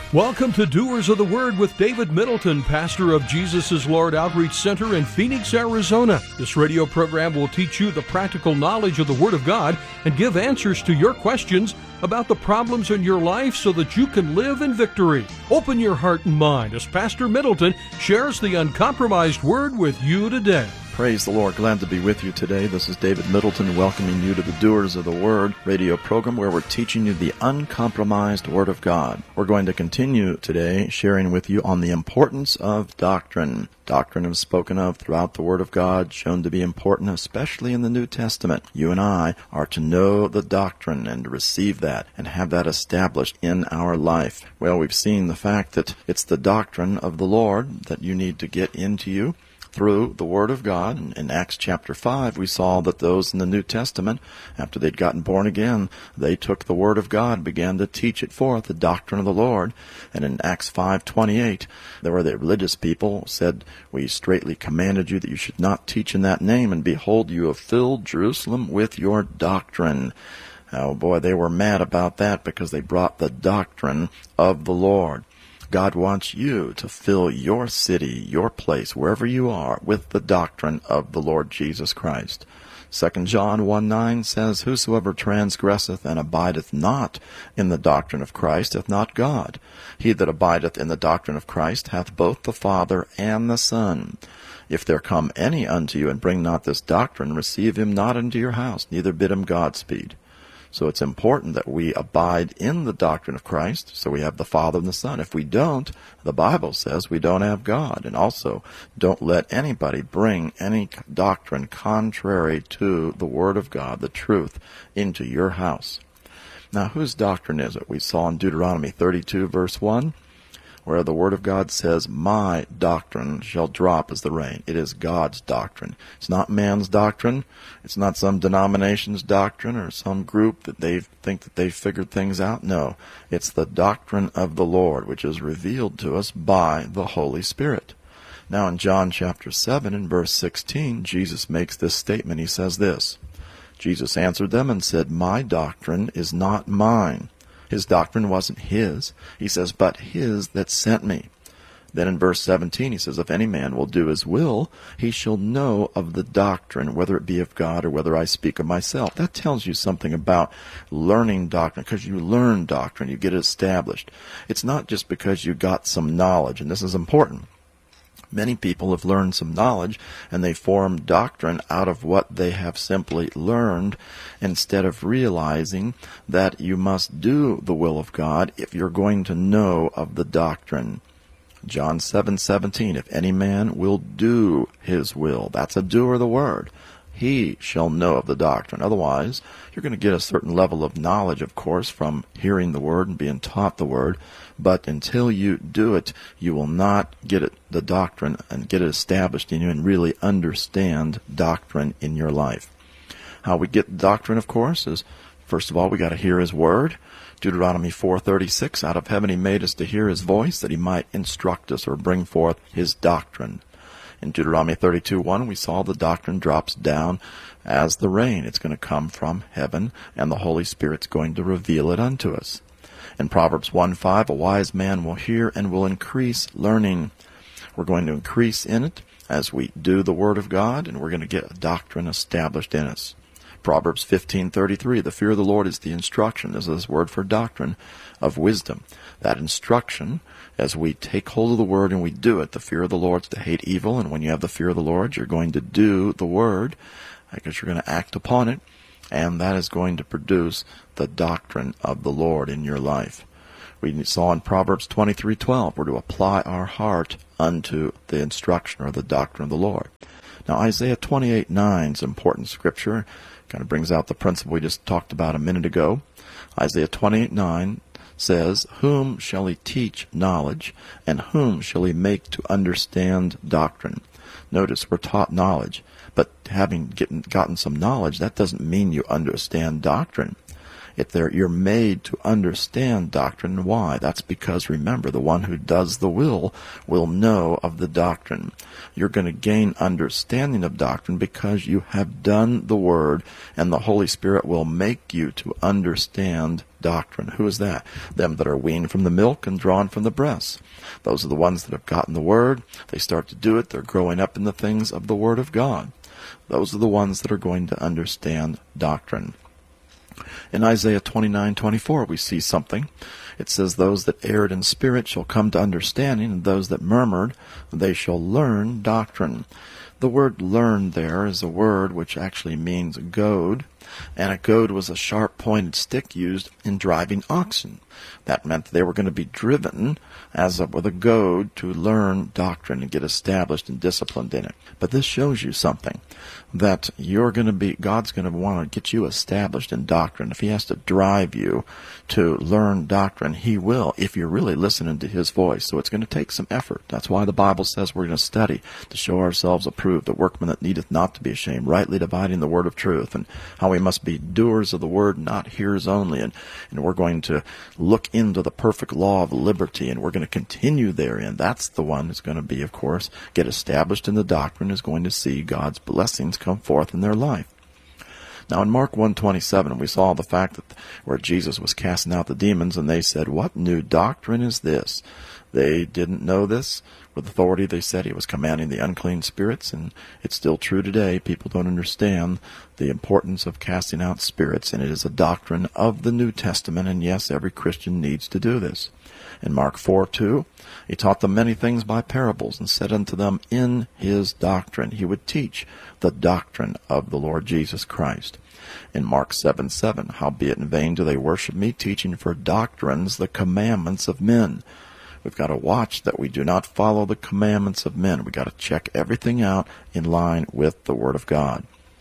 Welcome to Doers of the Word with David Middleton, pastor of Jesus is Lord Outreach Center in Phoenix, Arizona. This radio program will teach you the practical knowledge of the Word of God and give answers to your questions about the problems in your life so that you can live in victory. Open your heart and mind as Pastor Middleton shares the uncompromised Word with you today. Praise the Lord. Glad to be with you today. This is David Middleton welcoming you to the Doers of the Word radio program where we're teaching you the uncompromised Word of God. We're going to continue today sharing with you on the importance of doctrine. Doctrine is spoken of throughout the Word of God, shown to be important, especially in the New Testament. You and I are to know the doctrine and to receive that and have that established in our life. Well, we've seen the fact that it's the doctrine of the Lord that you need to get into you through the Word of God. In Acts chapter 5, we saw that those in the New Testament, after they'd gotten born again, they took the Word of God, began to teach it forth, the doctrine of the Lord. And in Acts 5:28, there were the religious people said, "We straitly commanded you that you should not teach in that name, and behold, you have filled Jerusalem with your doctrine." Oh boy, they were mad about that because they brought the doctrine of the Lord. God wants you to fill your city, your place, wherever you are, with the doctrine of the Lord Jesus Christ. 2 John 1:9 says, "Whosoever transgresseth and abideth not in the doctrine of Christ hath not God. He that abideth in the doctrine of Christ hath both the Father and the Son. If there come any unto you and bring not this doctrine, receive him not into your house, neither bid him Godspeed." So it's important that we abide in the doctrine of Christ, so we have the Father and the Son. If we don't, the Bible says we don't have God. And also, don't let anybody bring any doctrine contrary to the Word of God, the truth, into your house. Now, whose doctrine is it? We saw in Deuteronomy 32, verse 1, where the Word of God says, "My doctrine shall drop as the rain." It is God's doctrine. It's not man's doctrine. It's not some denomination's doctrine or some group that they think that they've figured things out. No, it's the doctrine of the Lord, which is revealed to us by the Holy Spirit. Now in John chapter 7 and verse 16, Jesus makes this statement. He says this, "Jesus answered them and said, My doctrine is not mine." His doctrine wasn't his. He says, "But his that sent me." Then in verse 17 he says, "If any man will do his will, he shall know of the doctrine, whether it be of God or whether I speak of myself." That tells you something about learning doctrine, because you learn doctrine, you get it established. It's not just because you got some knowledge, and this is important. Many people have learned some knowledge, and they form doctrine out of what they have simply learned, instead of realizing that you must do the will of God if you're going to know of the doctrine. John 7:17, "If any man will do his will," that's a doer of the word, "he shall know of the doctrine." Otherwise, you're going to get a certain level of knowledge, of course, from hearing the word and being taught the word. But until you do it, you will not get it, the doctrine, and get it established in you and really understand doctrine in your life. How we get doctrine, of course, is, first of all, we got to hear his word. Deuteronomy 4:36, "Out of heaven he made us to hear his voice, that he might instruct us or bring forth his doctrine." In Deuteronomy 32:1, we saw the doctrine drops down as the rain. It's going to come from heaven, and the Holy Spirit's going to reveal it unto us. In Proverbs 1:5, "A wise man will hear and will increase learning." We're going to increase in it as we do the Word of God, and we're going to get a doctrine established in us. Proverbs 15:33, "The fear of the Lord is the instruction." This is this word for doctrine of wisdom. That instruction, as we take hold of the Word and we do it, the fear of the Lord is to hate evil, and when you have the fear of the Lord, you're going to do the Word, because you're going to act upon it, and that is going to produce the doctrine of the Lord in your life. We saw in Proverbs 23:12, we're to apply our heart unto the instruction or the doctrine of the Lord. Now Isaiah 28:9 is important scripture. Kind of brings out the principle we just talked about a minute ago. Isaiah 28:9 says, "Whom shall he teach knowledge, and whom shall he make to understand doctrine?" Notice, we're taught knowledge, but having gotten some knowledge, that doesn't mean you understand doctrine. You're made to understand doctrine. Why? That's because, remember, the one who does the will know of the doctrine. You're going to gain understanding of doctrine because you have done the Word, and the Holy Spirit will make you to understand doctrine. Who is that? Them that are weaned from the milk and drawn from the breast. Those are the ones that have gotten the Word. They start to do it. They're growing up in the things of the Word of God. Those are the ones that are going to understand doctrine. In Isaiah 29:24, we see something. It says, "Those that erred in spirit shall come to understanding, and those that murmured, they shall learn doctrine." The word "learn" there is a word which actually means goad, and a goad was a sharp-pointed stick used in driving oxen. That meant they were going to be driven with a goad to learn doctrine and get established and disciplined in it. But this shows you something, that God's going to want to get you established in doctrine. If He has to drive you to learn doctrine, He will, if you're really listening to His voice. So it's going to take some effort. That's why the Bible says we're going to study to show ourselves approved, a workman that needeth not to be ashamed, rightly dividing the word of truth, and how we must be doers of the word, not hearers only. And we're going to look into the perfect law of liberty, and we're going to continue therein. That's the one who's going to be, of course, get established in the doctrine, is going to see God's blessings come forth in their life. Now in Mark 1:27, we saw the fact that where Jesus was casting out the demons, and they said, "What new doctrine is this?" They didn't know this. With authority, they said He was commanding the unclean spirits, and it's still true today. People don't understand the importance of casting out spirits, and it is a doctrine of the New Testament, and yes, every Christian needs to do this. In Mark 4:2, He taught them many things by parables, and said unto them in His doctrine. He would teach the doctrine of the Lord Jesus Christ. In Mark 7:7, "Howbeit in vain do they worship me, teaching for doctrines the commandments of men." We've got to watch that we do not follow the commandments of men. We've got to check everything out in line with the Word of God.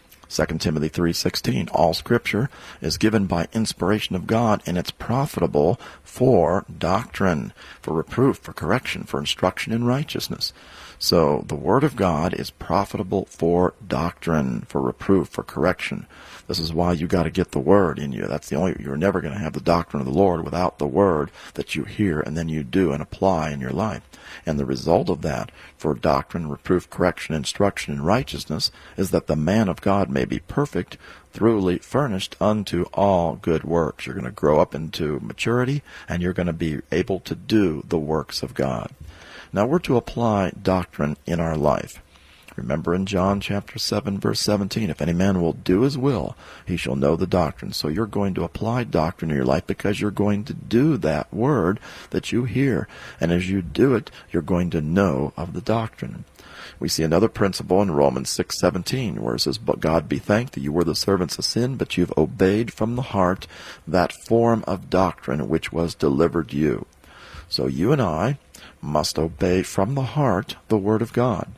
2 Timothy 3:16, "All Scripture is given by inspiration of God, and it's profitable for doctrine, for reproof, for correction, for instruction in righteousness." So the Word of God is profitable for doctrine, for reproof, for correction. This is why you got to get the Word in you. You're never going to have the doctrine of the Lord without the Word that you hear and then you do and apply in your life. And the result of that, for doctrine, reproof, correction, instruction in righteousness, is that the man of God may be perfect, thoroughly furnished unto all good works. You're going to grow up into maturity, and you're going to be able to do the works of God. Now we're to apply doctrine in our life. Remember in John chapter 7, verse 17, "If any man will do His will, he shall know the doctrine." So you're going to apply doctrine in your life because you're going to do that word that you hear. And as you do it, you're going to know of the doctrine. We see another principle in Romans 6:17, where it says, "But God be thanked that you were the servants of sin, but you've obeyed from the heart that form of doctrine which was delivered you." So you and I must obey from the heart the Word of God.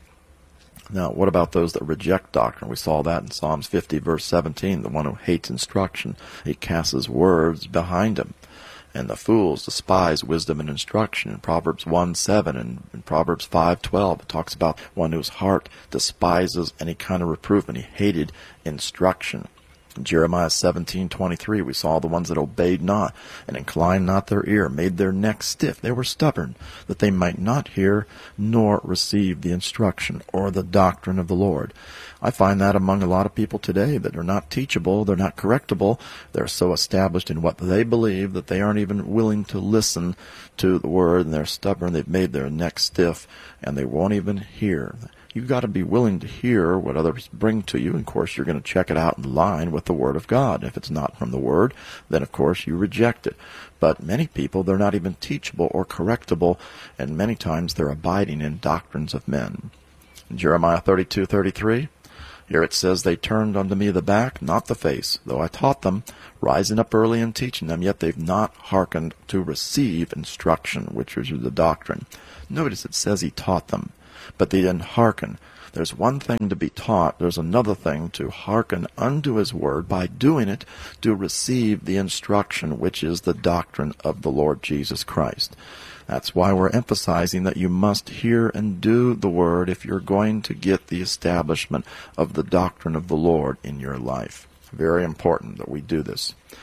Now, what about those that reject doctrine? We saw that in Psalms 50, verse 17. The one who hates instruction, he casts his words behind him. And the fools despise wisdom and instruction. In Proverbs 1:7 and in Proverbs 5:12, it talks about one whose heart despises any kind of reproof, and he hated instruction. In Jeremiah 17:23, we saw the ones that obeyed not and inclined not their ear, made their neck stiff. They were stubborn, that they might not hear nor receive the instruction or the doctrine of the Lord. I find that among a lot of people today, that are not teachable, they're not correctable, they're so established in what they believe that they aren't even willing to listen to the Word, and they're stubborn, they've made their neck stiff, and they won't even hear. You've got to be willing to hear what others bring to you. And, of course, you're going to check it out in line with the Word of God. If it's not from the Word, then, of course, you reject it. But many people, they're not even teachable or correctable, and many times they're abiding in doctrines of men. In Jeremiah 32:33, here it says, "They turned unto me the back, not the face, though I taught them, rising up early and teaching them, yet they've not hearkened to receive instruction," which is the doctrine. Notice it says He taught them, but they didn't hearken. There's one thing to be taught. There's another thing to hearken unto His Word, by doing it to receive the instruction, which is the doctrine of the Lord Jesus Christ. That's why we're emphasizing that you must hear and do the Word if you're going to get the establishment of the doctrine of the Lord in your life. Very important that we do this.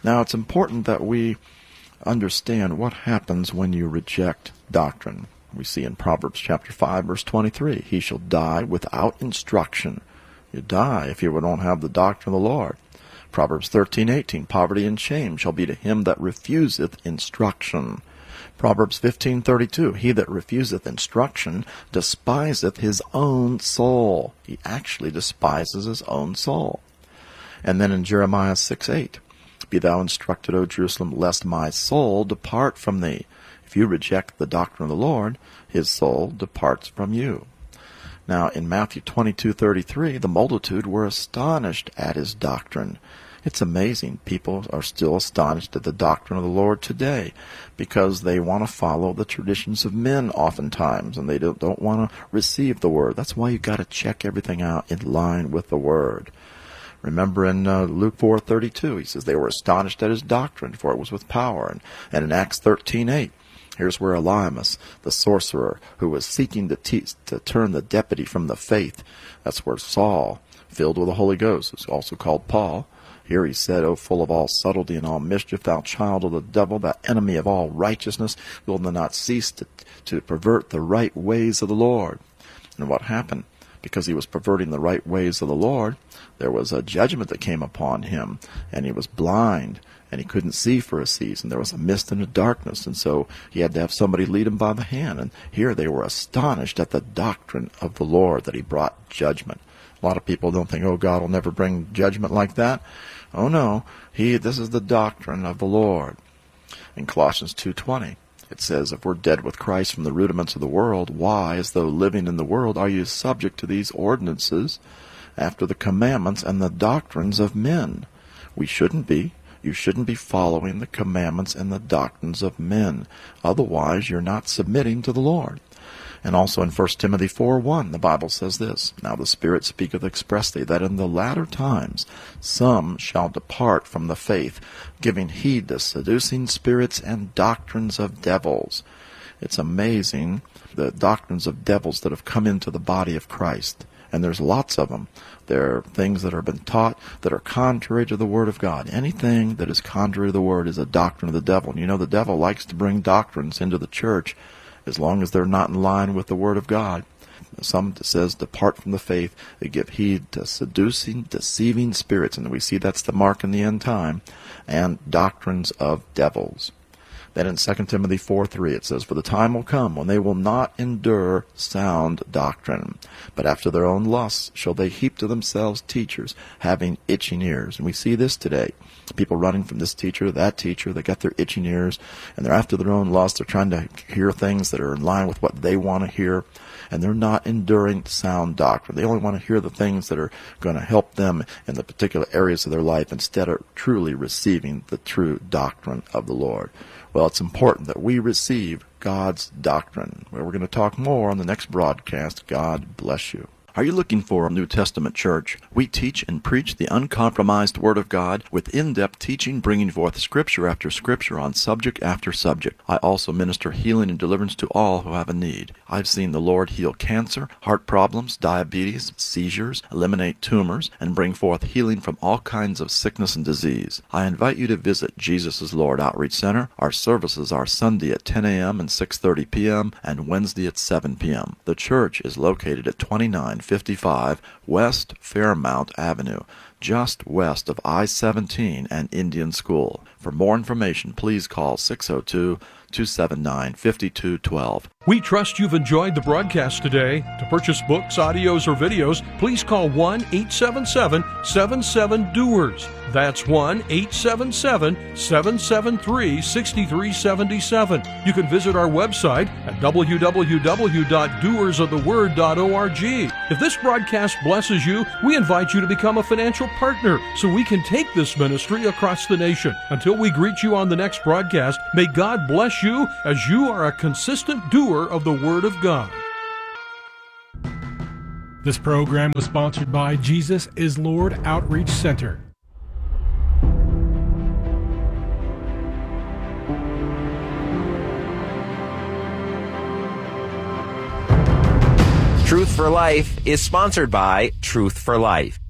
Now, it's important that we understand what happens when you reject doctrine. We see in Proverbs chapter 5, verse 23, he shall die without instruction. You die if you don't have the doctrine of the Lord. Proverbs 13:18, poverty and shame shall be to him that refuseth instruction. Proverbs 15:32, he that refuseth instruction despiseth his own soul. He actually despises his own soul. And then in Jeremiah 6:8, be thou instructed, O Jerusalem, lest my soul depart from thee. If you reject the doctrine of the Lord, his soul departs from you. Now, in Matthew 22:33, the multitude were astonished at his doctrine. It's amazing. People are still astonished at the doctrine of the Lord today because they want to follow the traditions of men oftentimes, and they don't want to receive the Word. That's why you've got to check everything out in line with the Word. Remember in Luke 4:32, he says they were astonished at his doctrine, for it was with power. And in Acts 13:8, here's where Elymas, the sorcerer, who was seeking to turn the deputy from the faith, that's where Saul, filled with the Holy Ghost, is also called Paul. Here he said, O full of all subtlety and all mischief, thou child of the devil, thou enemy of all righteousness, will not cease to pervert the right ways of the Lord. And what happened? Because he was perverting the right ways of the Lord, there was a judgment that came upon him, and he was blind, and he couldn't see for a season. There was a mist and a darkness, and so he had to have somebody lead him by the hand. And here they were astonished at the doctrine of the Lord, that he brought judgment. A lot of people don't think, oh, God will never bring judgment like that. Oh, no. This is the doctrine of the Lord. In Colossians 2:20, it says, if we're dead with Christ from the rudiments of the world, why, as though living in the world, are you subject to these ordinances after the commandments and the doctrines of men? We shouldn't be. You shouldn't be following the commandments and the doctrines of men. Otherwise, you're not submitting to the Lord. And also in 1 Timothy 4:1, the Bible says this, now the Spirit speaketh expressly, that in the latter times some shall depart from the faith, giving heed to seducing spirits and doctrines of devils. It's amazing, the doctrines of devils that have come into the body of Christ. And there's lots of them. There are things that have been taught that are contrary to the Word of God. Anything that is contrary to the Word is a doctrine of the devil. And you know the devil likes to bring doctrines into the church as long as they're not in line with the Word of God. Some says, depart from the faith, they give heed to seducing, deceiving spirits, and we see that's the mark in the end time, and doctrines of devils. Then in 2 Timothy 4:3 it says, for the time will come when they will not endure sound doctrine, but after their own lusts shall they heap to themselves teachers, having itching ears. And we see this today. People running from this teacher to that teacher, they got their itching ears, and they're after their own lust. They're trying to hear things that are in line with what they want to hear, and they're not enduring sound doctrine. They only want to hear the things that are going to help them in the particular areas of their life instead of truly receiving the true doctrine of the Lord. Well, it's important that we receive God's doctrine. Well, we're going to talk more on the next broadcast. God bless you. Are you looking for a New Testament church? We teach and preach the uncompromised Word of God with in-depth teaching, bringing forth Scripture after Scripture on subject after subject. I also minister healing and deliverance to all who have a need. I've seen the Lord heal cancer, heart problems, diabetes, seizures, eliminate tumors, and bring forth healing from all kinds of sickness and disease. I invite you to visit Jesus is Lord Outreach Center. Our services are Sunday at 10 a.m. and 6:30 p.m. and Wednesday at 7 p.m. The church is located at 2955 West Fairmount Avenue, just west of I-17 and Indian School. For more information, please call 602-279-5212. We trust you've enjoyed the broadcast today. To purchase books, audios, or videos, please call 1-877-77-DOERS. That's 1-877-773-6377. You can visit our website at www.doersoftheword.org. If this broadcast blesses you, we invite you to become a financial partner so we can take this ministry across the nation. Until we greet you on the next broadcast, may God bless you as you are a consistent doer of the Word of God. This program was sponsored by Jesus is Lord Outreach Center. Truth for Life is sponsored by Truth for Life.